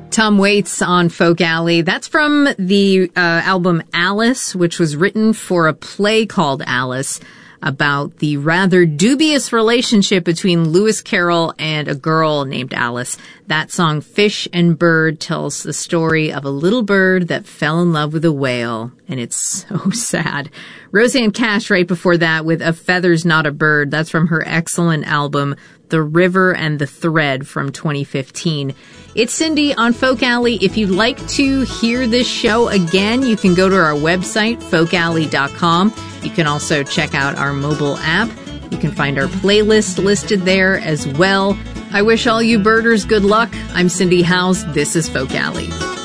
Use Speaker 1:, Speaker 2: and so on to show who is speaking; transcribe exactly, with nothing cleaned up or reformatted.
Speaker 1: Tom Waits on Folk Alley. That's from the uh, album Alice, which was written for a play called Alice, about the rather dubious relationship between Lewis Carroll and a girl named Alice. That song, Fish and Bird, tells the story of a little bird that fell in love with a whale, and it's so sad. Rosanne Cash right before that with A Feather's Not a Bird. That's from her excellent album, The River and the Thread, from twenty fifteen. It's Cindy on Folk Alley. If you'd like to hear this show again, you can go to our website, folk alley dot com. You can also check out our mobile app. You can find our playlist listed there as well. I wish all you birders good luck. I'm Cindy Howes. This is Folk Alley.